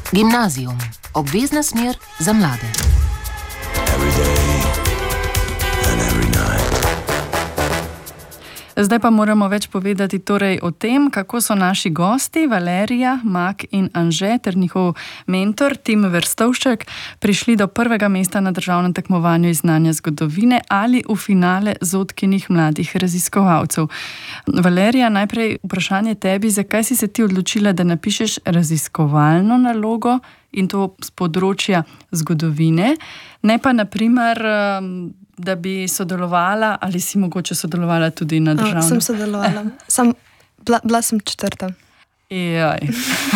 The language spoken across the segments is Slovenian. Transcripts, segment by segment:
Gimnazijum, obvezna smer za mlade. Zdaj pa moramo več povedati torej o tem, kako so naši gosti, Valerija, Mak in Anže, ter njihov mentor, Tim Verstovšek, prišli do prvega mesta na državnem tekmovanju iz znanja zgodovine ali v finale Zotkinih mladih raziskovalcev. Valerija, najprej vprašanje tebi, zakaj si se ti odločila, da napišeš raziskovalno nalogo in to z področja zgodovine, ne pa naprimer, da bi sodelovala, ali si mogoče sodelovala tudi na državnem? Sem sodelovala. Bila sem 4. Jaj.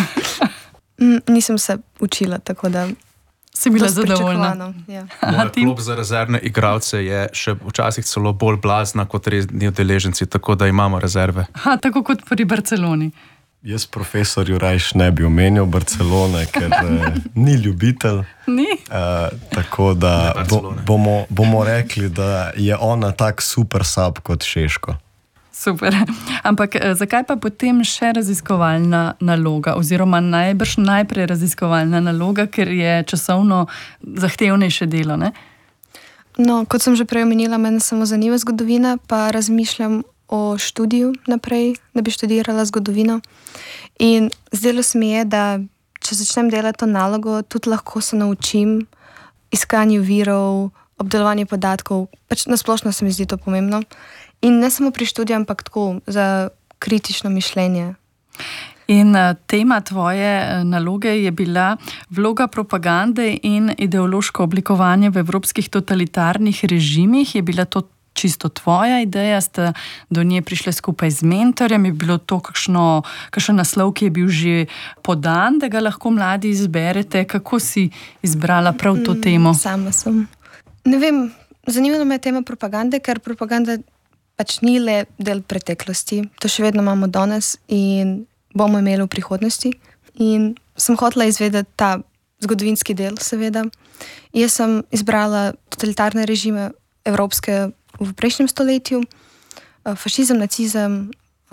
Nisem se učila, tako da... Si bila zadovoljna? Ja. Moja klub za rezervne igralce je še včasih celo bolj blazna kot resni udeleženci, tako da imamo rezerve. Tako kot pri Barceloni. Jaz profesorju rajš ne bi omenil Barcelone, ker ni ljubitelj. Ni? Tako da bomo rekli, da je ona tak super sab kot Šeško. Super. Ampak zakaj pa potem še raziskovalna naloga, oziroma najprej raziskovalna naloga, ker je časovno zahtevnejše delo, ne? No, kot sem že prej omenila, mene samo zanima zgodovina, pa razmišljam o študiju naprej, da bi študirala zgodovino. In zdelo se mi je, da če začnem delati to nalogo, tudi lahko se naučim iskanju virov, obdelovanje podatkov, pač nasplošno se mi zdi to pomembno. In ne samo pri študiju, ampak tako za kritično mišljenje. In tema tvoje naloge je bila vloga propagande in ideološko oblikovanje v evropskih totalitarnih režimih. Je bila to čisto tvoja ideja, ste do nje prišli skupaj z mentorjem, je bilo to kakšen naslov, ki je bil že podan, da ga lahko mladi izberete? Kako si izbrala prav to temo? Sama sem. Ne vem, zanimala me je tema propagande, ker propaganda pač ni le del preteklosti, to še vedno imamo danes in bomo imeli v prihodnosti. In sem hotela izvedeti ta zgodovinski del, seveda. Jaz sem izbrala totalitarne režime evropske v prejšnjem stoletju, fašizem, nacizem,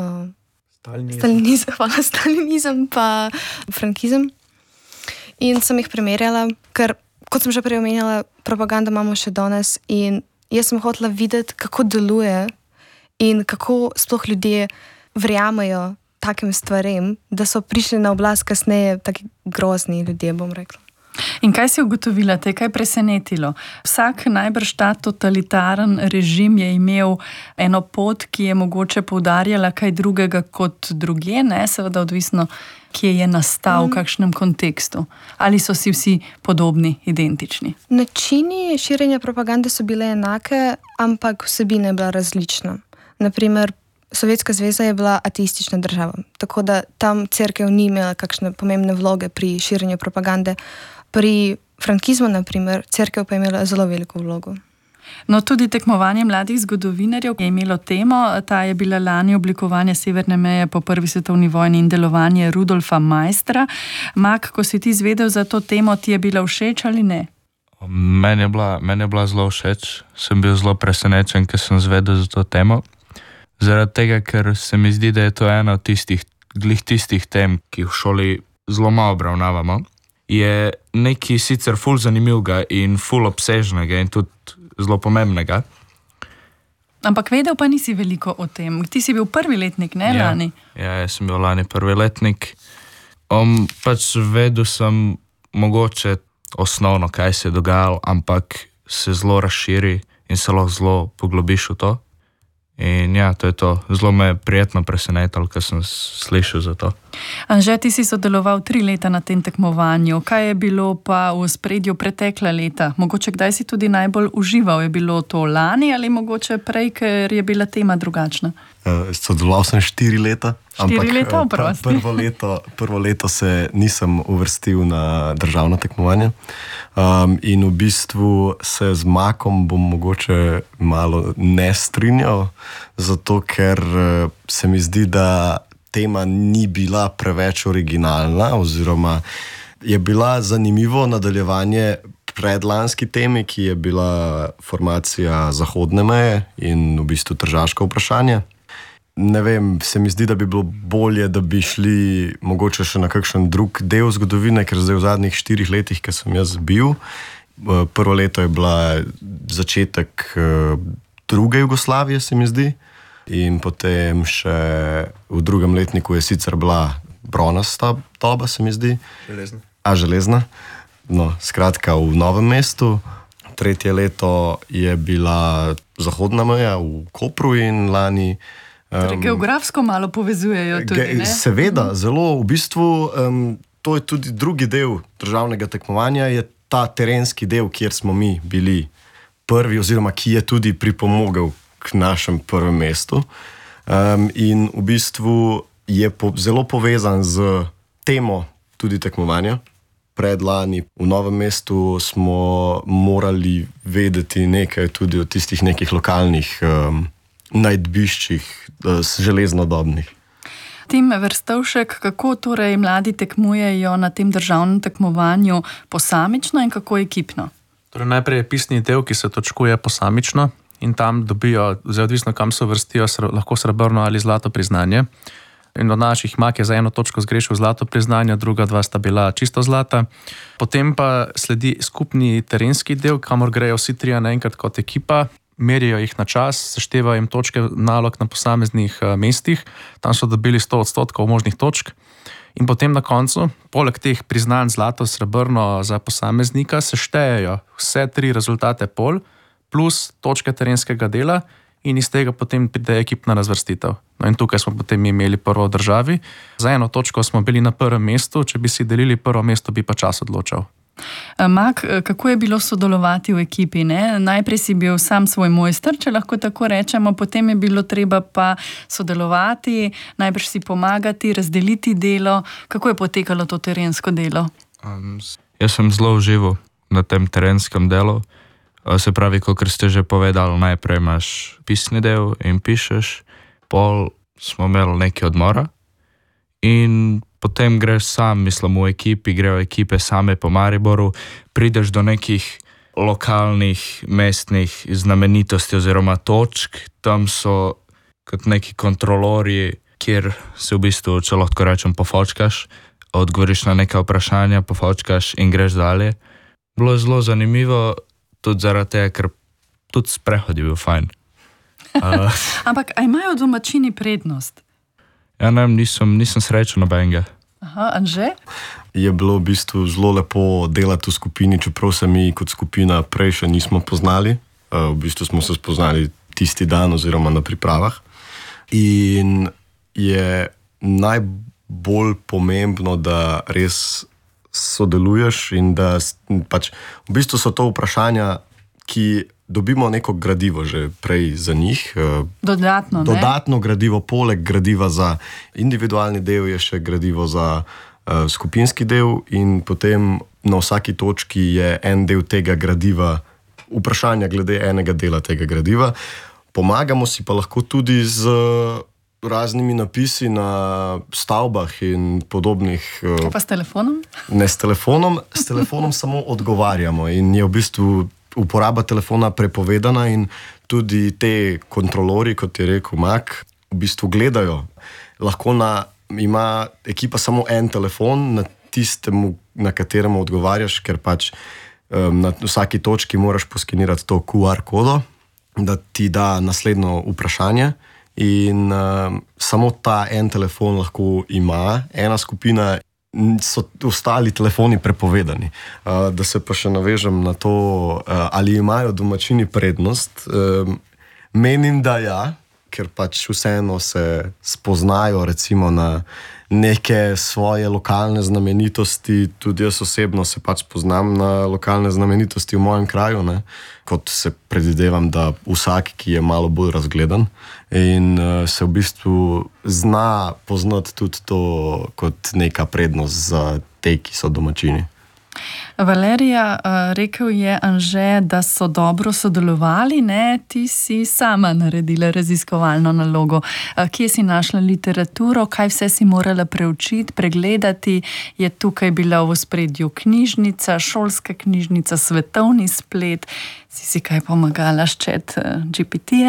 stalinizem pa frankizem. In sem jih primerjala, ker, kot sem že prej omenjala, propaganda imamo še danes in jaz sem hotela videti, kako deluje in kako sploh ljudje verjamejo takim stvarem, da so prišli na oblast kasneje taki grozni ljudje, bom rekla. In kaj si ugotovila, te kaj presenetilo? Vsak najbrž ta totalitaren režim je imel eno pot, ki je mogoče poudarjala kaj drugega kot druge, ne? Seveda odvisno, kje je nastal, v kakšnem kontekstu. Ali so si vsi podobni, identični? Načini širjenja propagande so bile enake, ampak vsebina je bila različna. Naprimer, Sovjetska zveza je bila ateistična država, tako da tam cerkev ni imela kakšne pomembne vloge pri širjenju propagande. Pri frankizmu, naprimer, cerkev pa je imela zelo veliko vlogo. No, tudi tekmovanje mladih zgodovinarjev je imelo temo, ta je bila lani oblikovanje severne meje po prvi svetovni vojni in delovanje Rudolfa Maistra. Mak, ko si ti izvedel za to temo, ti je bila všeč ali ne? Meni je bila zelo všeč, sem bil zelo presenečen, ker sem izvedel za to temo. Zaradi tega, ker se mi zdi, da je to ena od tistih tem, ki v šoli zelo malo obravnavamo. Je nekaj sicer ful zanimivega in ful obsežnega in tudi zelo pomembnega. Ampak vedel pa nisi veliko o tem. Ti si bil prvi letnik, ne, lani? Ja, jaz sem bil lani prvi letnik. Pač vedel sem mogoče osnovno, kaj se je dogajalo, ampak se zelo razširi in se lahko zelo poglobiš v to. In ja, to je to. Zelo me je prijetno presenetilo, ko sem slišal za to. Anže, ti si sodeloval 3 leta na tem tekmovanju. Kaj je bilo pa v ospredju pretekla leta? Mogoče kdaj si tudi najbolj užival? Je bilo to lani ali mogoče prej, ker je bila tema drugačna? Sodeloval sem 4 leta. 4 leta, oprosti. Prvo leto se nisem uvrstil na državno tekmovanje. In v bistvu se z Makom bom mogoče malo ne strinjal, zato ker se mi zdi, da tema ni bila preveč originalna, oziroma je bila zanimivo nadaljevanje predlanski temi, ki je bila formacija zahodne meje in v bistvu tržaško vprašanje. Ne vem, se mi zdi, da bi bilo bolje, da bi šli mogoče še na kakšen drug del zgodovine, ker zdaj v zadnjih 4 letih, ki sem jaz bil, prvo leto je bila začetek druge Jugoslavije, se mi zdi, in potem še v drugem letniku je sicer bila bronasta doba, se mi zdi. Železna. Železna. No, skratka, v Novem mestu. Tretje leto je bila zahodna meja v Kopru in lani. Geografsko malo povezujejo tudi, ne? Seveda, zelo. V bistvu to je tudi drugi del državnega tekmovanja, je ta terenski del, kjer smo mi bili prvi, oziroma ki je tudi pripomogel k našem prvem mestu. In v bistvu je zelo povezan z temo tudi tekmovanja. Predlani v Novem mestu smo morali vedeti nekaj tudi o tistih nekih lokalnih najdbiščih, železnodobnih. Tim Verstovšek, kako torej mladi tekmujejo na tem državnem tekmovanju posamično in kako ekipno? Torej najprej je pisni del, ki se točkuje posamično in tam dobijo, odvisno kam se vrstijo, lahko srebrno ali zlato priznanje. In od naših Mak je za 1 točko zgrešil zlato priznanje, druga 2 sta bila čisto zlata. Potem pa sledi skupni terenski del, kamor grejo vsi 3 naenkrat kot ekipa, merijo jih na čas, seštevajo jim točke nalog na posameznih mestih, tam so dobili 100% možnih točk. In potem na koncu, poleg teh priznanj zlato, srebrno za posameznika, seštejejo vse 3 rezultate pol, plus točke terenskega dela, in iz tega potem pride ekipna razvrstitev. No in tukaj smo potem imeli prvo v državi. Za 1 točko smo bili na prvem mestu, če bi si delili prvo mesto, bi pa čas odločal. Mak, kako je bilo sodelovati v ekipi, ne? Najprej si bil sam svoj mojster, če lahko tako rečemo, potem je bilo treba pa sodelovati, najbrž si pomagati, razdeliti delo. Kako je potekalo to terensko delo? Jaz sem zelo užival na tem terenskem delu. Se pravi, kot ste že povedali, najprej imaš pisni del in pišeš, pol smo imeli nekaj odmora in potem greš sam, mislim, v ekipi, grejo ekipe same po Mariboru, prideš do nekih lokalnih, mestnih znamenitosti oziroma točk, tam so kot neki kontrolorji, kjer se v bistvu, če lahko rečem, pofočkaš, odgovoriš na neka vprašanja, pofočkaš in greš dalje. Bilo je zelo zanimivo, tudi zaradi tega, ker tudi sprehod je bil fajn. Ampak, a imajo domačini prednost? Ja, ne, nisem srečal nobenega. Aha, Anže? Je bilo v bistvu zelo lepo delati v skupini, čeprav se mi kot skupina prej še nismo poznali. V bistvu smo se spoznali tisti dan oziroma na pripravah. In je najbolj pomembno, da res sodeluješ in da pač v bistvu so to vprašanja, ki dobimo neko gradivo že prej za njih. Dodatno, ne? Dodatno gradivo, poleg gradiva za individualni del je še gradivo za skupinski del in potem na vsaki točki je en del tega gradiva, vprašanja glede enega dela tega gradiva. Pomagamo si pa lahko tudi z raznimi napisi na stavbah in podobnih. Pa s telefonom? Ne s telefonom samo odgovarjamo in je v bistvu uporaba telefona prepovedana in tudi te kontrolori, kot je rekel Mak, v bistvu gledajo. Lahko ima ekipa samo en telefon na tistemu, na katerem odgovarjaš, ker pač na vsaki točki moraš poskenirati to QR kodo, da ti da naslednjo vprašanje. In samo ta en telefon lahko ima ena skupina, so ostali telefoni prepovedani. Da se pa še navežem na to, ali imajo domačini prednost. Menim, da ja, ker pač vseeno se spoznajo recimo na neke svoje lokalne znamenitosti. Tudi jaz osebno se pač poznam na lokalne znamenitosti v mojem kraju, ne? Kot se predvidevam, da vsak, ki je malo bolj razgledan in se v bistvu zna poznati tudi to kot neka prednost za te, ki so domačini. Valerija, rekel je Anže, da so dobro sodelovali, ne? Ti si sama naredila raziskovalno nalogo. Kje si našla literaturo, kaj vse si morala preučiti, pregledati? Je tukaj bila v ospredju knjižnica, šolska knjižnica, svetovni splet? Si kaj pomagala s ChatGPT-jem?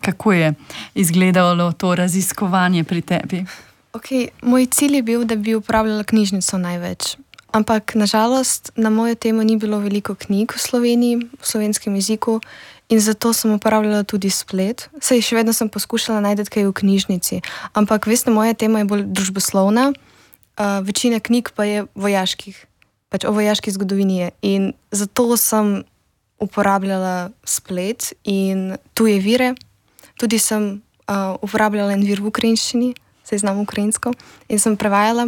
Kako je izgledalo to raziskovanje pri tebi? Okay, moj cilj je bil, da bi uporabljala knjižnico največ. Ampak nažalost na mojo temo ni bilo veliko knjig v Sloveniji, v slovenskem jeziku, in zato sem uporabljala tudi splet. Saj še vedno sem poskušala najti kaj v knjižnici. Ampak veste, moja tema je bolj družboslovna, večina knjig pa je vojaških, pač o vojaški zgodovini je. In zato sem uporabljala splet in tuje vire. Tudi sem uporabljala en vir v ukrajinščini, saj znam ukrajinsko, in sem prevajala.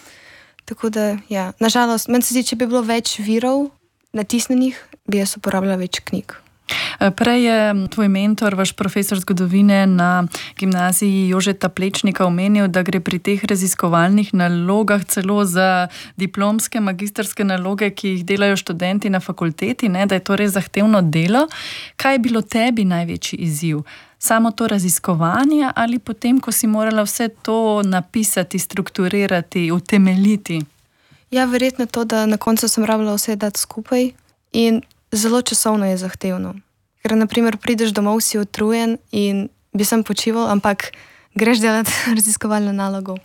Tako da, ja, nažalost, meni se zdi, če bi bilo več virov natisnenih, bi jaz uporabljala več knjig. Prej je tvoj mentor, vaš profesor zgodovine na gimnaziji Jožeta Plečnika omenil, da gre pri teh raziskovalnih nalogah celo za diplomske, magistrske naloge, ki jih delajo študenti na fakulteti, ne, da je to res zahtevno delo. Kaj je bilo tebi največji izziv? Samo to raziskovanje ali potem, ko si morala vse to napisati, strukturirati, utemeljiti? Ja, verjetno to, da na koncu sem rabila vse dati skupaj in zelo časovno je zahtevno. Ker, na primer, prideš domov, si utrujen in bi sem počival, ampak greš delati raziskovalno nalogo.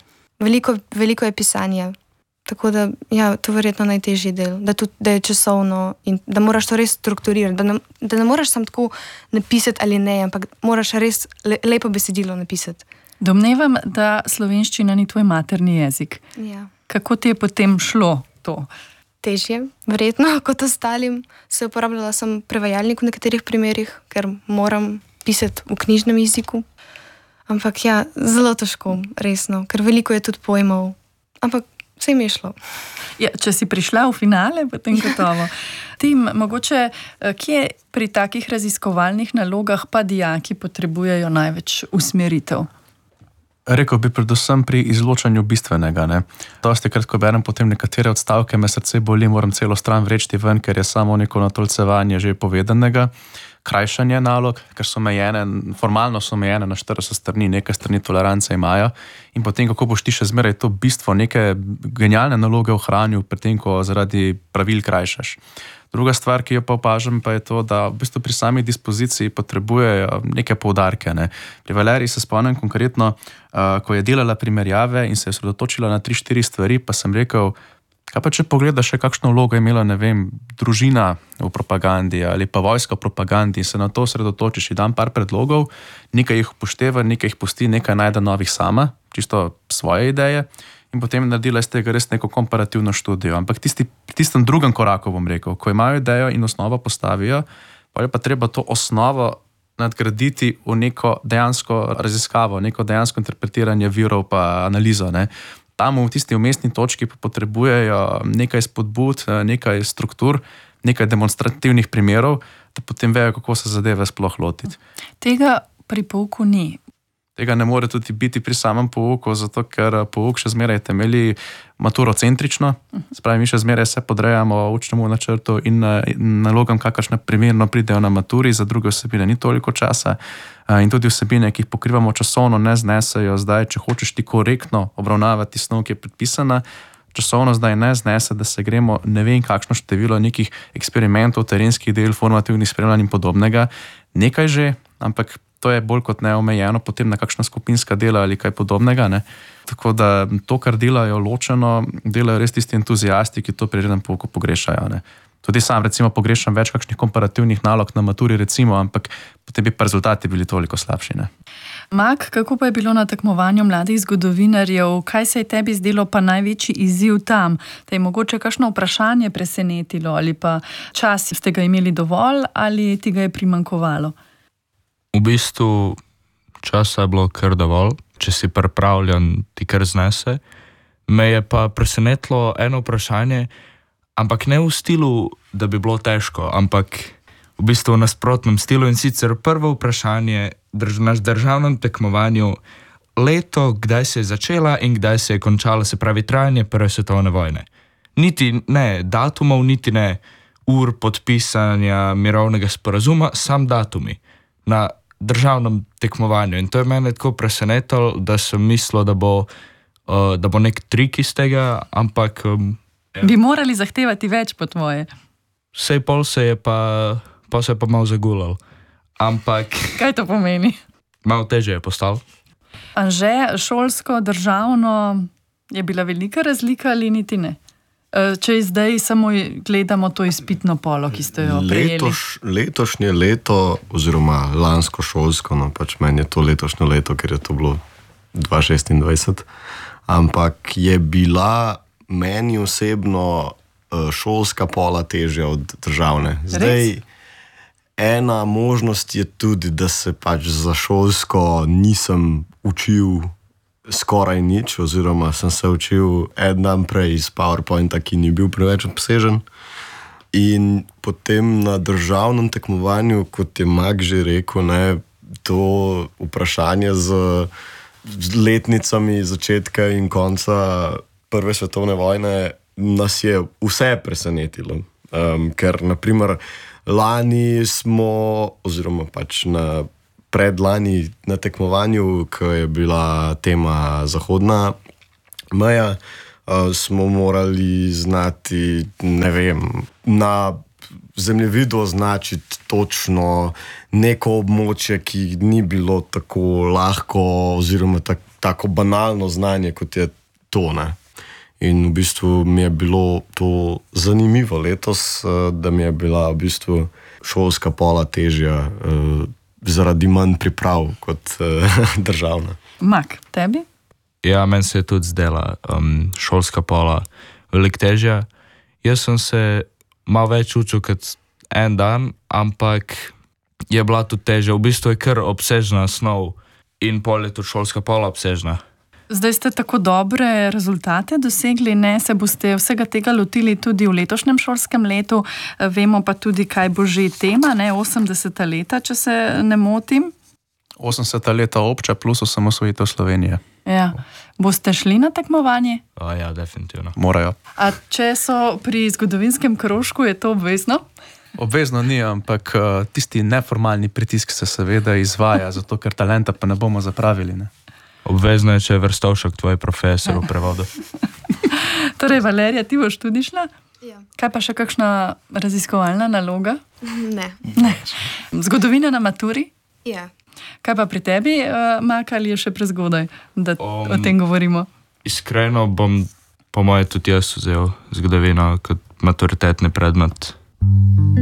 Veliko je pisanja. Tako da, ja, to je verjetno najtežji del, da je časovno in da moraš to res strukturirati, da ne moraš samo tako napisati ali ne, ampak moraš res lepo besedilo napisati. Domnevam, da slovenščina ni tvoj materni jezik. Ja. Kako ti je potem šlo to? Težje, verjetno, kot ostalim. Se uporabljala sem prevajalnik v nekaterih primerih, ker moram pisati v knjižnem jeziku. Ampak ja, zelo težko, resno, ker veliko je tudi pojmov. Ampak vse mi je šlo. Ja, če si prišla v finale, potem gotovo. Tim, mogoče, kje pri takih raziskovalnih nalogah pa dijaki potrebujejo največ usmeritev? Rekel bi predvsem pri izločanju bistvenega. Dosti krat, ko berem potem nekatere odstavke, me srce boli, moram celo stran vreči ven, ker je samo neko natolcevanje že povedanega. Krajšanje nalog, ker so omejene, formalno so omejene na 40 strani, nekaj strani tolerance imajo. In potem, kako boš ti še zmeraj to bistvo, neke genialne naloge ohranil, predtem, ko zaradi pravil krajšaš. Druga stvar, ki jo pa opažam, pa je to, da v bistvu pri sami dispoziciji potrebujejo neke poudarke. Pri Valeriji se spomnim konkretno, ko je delala primerjave in se je osredotočila na 3-4 stvari, pa sem rekel, kaj pa če pogledaš še kakšno vlogo je imela, ne vem, družina v propagandi ali pa vojska v propagandi in se na to osredotočiš in dam par predlogov, nekaj jih upošteva, nekaj jih pusti, nekaj najde novih sama, čisto svoje ideje. In potem naredila iz tega res neko komparativno študijo. Ampak tistem drugem koraku, bom rekel, ko imajo idejo in osnovo postavijo, pa je pa treba to osnovo nadgraditi v neko dejansko raziskavo, neko dejansko interpretiranje virov pa analizo. Tam v tisti umestni točki pa potrebujejo nekaj spodbud, nekaj struktur, nekaj demonstrativnih primerov, da potem vejo, kako se zadeve sploh lotiti. Tega pri pouku ni. Tega ne more tudi biti pri samem pouku, zato ker pouk še zmeraj temelji maturocentrično. Spravi, mi še zmeraj se podrejamo učnemu načrtu in nalogam, kakršne primerno pridejo na maturi, za druge vsebine ni toliko časa. In tudi vsebine, ki jih pokrivamo časovno, ne znesejo. Zdaj, če hočeš ti korektno obravnavati snov, ki je predpisana, časovno zdaj ne znese, da se gremo ne vem kakšno število nekih eksperimentov, terenskih del, formativnih spremljanj in podobnega. Nekaj že, ampak to je bolj kot neomejeno potem na kakšna skupinska dela ali kaj podobnega. Tako da to, kar delajo ločeno, delajo res tisti entuzijasti, ki to pri rednem pouku pogrešajo. Tudi sam recimo pogrešam več kakšnih komparativnih nalog na maturi recimo, ampak potem bi pa rezultati bili toliko slabši. Mak, kako pa je bilo na tekmovanju mladih zgodovinarjev? Kaj se je tebi zdelo pa največji izziv tam? Te je mogoče kakšno vprašanje presenetilo ali pa čas ste ga imeli dovolj ali ti ga je primanjkovalo? V bistvu časa je bilo kar dovolj, če si pripravljen, ti kar znese. Me je pa presenetilo eno vprašanje, ampak ne v stilu, da bi bilo težko, ampak v bistvu v nasprotnem stilu. In sicer prvo vprašanje na državnem tekmovanju, leto, kdaj se je začela in kdaj se je končala, se pravi trajanje Prve svetovne vojne. Niti ne datumov, niti ne ur podpisanja mirovnega sporazuma, sam datumi na državnem tekmovanju. In to je mene tako presenetilo, da sem mislil, da bo nek trik iz tega, ampak... Bi morali zahtevati več po tvoje. Sej pol se je pa malo zagulal. Ampak... Kaj to pomeni? Malo težje je postalo. Anže, šolsko, državno, je bila velika razlika ali niti ne? Če zdaj samo gledamo to izpitno polo, ki ste jo prejeli. Letošnje leto, oziroma lansko šolsko, no pač meni je to letošnje leto, ker je to bilo 2026, ampak je bila meni osebno šolska pola težja od državne. Zdaj, ena možnost je tudi, da se pač za šolsko nisem učil skoraj nič, oziroma sem se učil en dan prej iz PowerPointa, ki ni bil preveč obsežen. In potem na državnem tekmovanju, kot je Mak že rekel, ne, to vprašanje z letnicami začetka in konca Prve svetovne vojne nas je vse presenetilo. Ker, naprimer, lani smo, oziroma pač predlani na tekmovanju, ko je bila tema zahodna meja, smo morali znati, ne vem, na zemljevidu označiti točno neko območje, ki ni bilo tako lahko oziroma tako banalno znanje, kot je to, ne. In v bistvu mi je bilo to zanimivo letos, da mi je bila v bistvu šolska pola težja zaradi manj priprav kot državna. Mak, tebi? Ja, meni se je tudi zdela šolska pola veliko težja. Jaz sem se malo več učil kot en dan, ampak je bila tudi težja. V bistvu je kar obsežna snov in pol je tudi šolska pola obsežna. Zdaj ste tako dobre rezultate dosegli, ne? Se boste vsega tega lotili tudi v letošnjem šolskem letu. Vemo pa tudi, kaj bo že tema, ne? 80. leta, če se ne motim. 80. leta obča plus osamosvojitev Slovenije. Ja. Boste šli na tekmovanje? Ja, definitivno. Morajo. A če so pri zgodovinskem krožku, je to obvezno? Obvezno ni, ampak tisti neformalni pritisk se seveda izvaja, zato ker talenta pa ne bomo zapravili, ne? Obvezno je, če je Verstovšek tvoj profesor v prevodu. Torej, Valerija, ti boš tudi šla? Ja. Kaj pa še kakšna raziskovalna naloga? Ne. Zgodovina na maturi? Ja. Kaj pa pri tebi, Mak, ali je še prezgodaj, da o tem govorimo? Iskreno bom, po moje, tudi jaz vzel zgodovino kot maturitetni predmet.